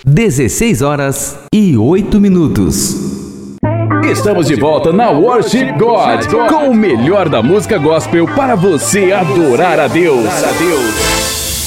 16h08. Estamos de volta na Worship God, com o melhor da música gospel para você adorar a Deus.